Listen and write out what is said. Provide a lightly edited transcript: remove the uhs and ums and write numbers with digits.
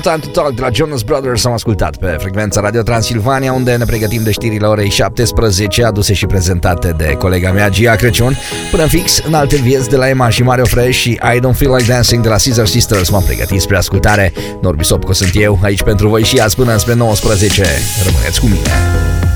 Time to Talk de la Jonas Brothers am ascultat pe frecvența Radio Transilvania, unde ne pregătim de știrile orei 17, aduse și prezentate de colega mea Gia Crăciun. Până fix, în alte vieți de la Emma și Mario Fresh și I Don't Feel Like Dancing de la Scissor Sisters m-am pregătit spre ascultare. Norbi Sopco sunt eu, aici pentru voi și azi până spre 19. Rămâneți cu mine!